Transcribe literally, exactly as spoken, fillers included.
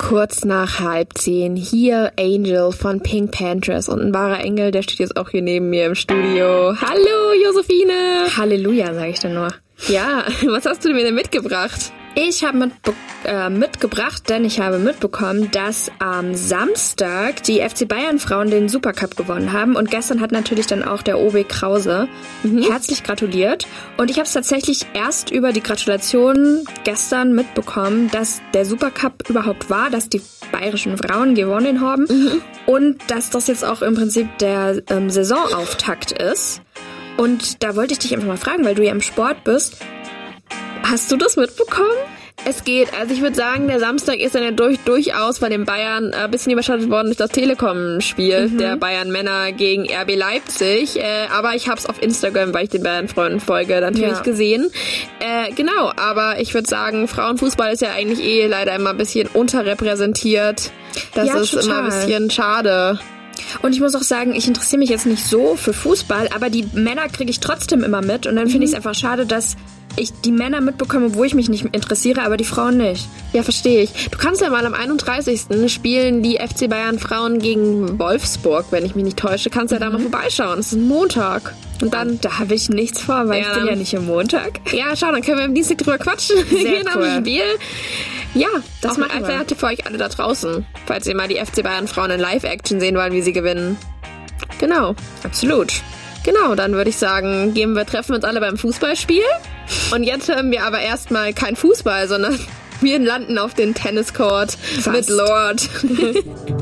kurz nach halb zehn. Hier Angel von Pink Panthers und ein wahrer Engel, der steht jetzt auch hier neben mir im Studio. Hallo Josephine! Halleluja, sage ich dann nur. Ja, was hast du mir denn mitgebracht? Ich habe mit, äh, mitgebracht, denn ich habe mitbekommen, dass am Samstag die F C Bayern-Frauen den Supercup gewonnen haben. Und gestern hat natürlich dann auch der O B Krause mhm. herzlich gratuliert. Und ich habe es tatsächlich erst über die Gratulation gestern mitbekommen, dass der Supercup überhaupt war, dass die bayerischen Frauen gewonnen haben. Mhm. Und dass das jetzt auch im Prinzip der ähm, Saisonauftakt ist. Und da wollte ich dich einfach mal fragen, weil du ja im Sport bist. Hast du das mitbekommen? Es geht. Also ich würde sagen, der Samstag ist dann ja durch, durchaus von den Bayern ein bisschen überschattet worden durch das Telekom-Spiel mhm. der Bayern-Männer gegen R B Leipzig. Äh, aber ich habe es auf Instagram, weil ich den Bayern-Freunden folge, natürlich ja. gesehen. Äh, genau, aber ich würde sagen, Frauenfußball ist ja eigentlich eh leider immer ein bisschen unterrepräsentiert. Das ja, ist total. immer ein bisschen schade. Und ich muss auch sagen, ich interessiere mich jetzt nicht so für Fußball, aber die Männer kriege ich trotzdem immer mit. Und dann finde ich es einfach schade, dass ich die Männer mitbekomme, wo ich mich nicht interessiere, aber die Frauen nicht. Ja, verstehe ich. Du kannst ja mal am einunddreißigsten spielen die F C Bayern Frauen gegen Wolfsburg, wenn ich mich nicht täusche. Kannst ja mhm. da mal vorbeischauen. Es ist ein Montag. Und dann, da habe ich nichts vor, weil ja, ich bin ja nicht am Montag. Ja, schau, dann können wir am Dienstag drüber quatschen. Sehr nach cool. dem Spiel. Ja, das auch macht Alternative für euch alle da draußen, falls ihr mal die F C Bayern Frauen in Live-Action sehen wollt, wie sie gewinnen. Genau, absolut. Genau, dann würde ich sagen, gehen wir, treffen uns alle beim Fußballspiel. Und jetzt hören wir aber erstmal kein Fußball, sondern wir landen auf den Tenniscourt mit Lord.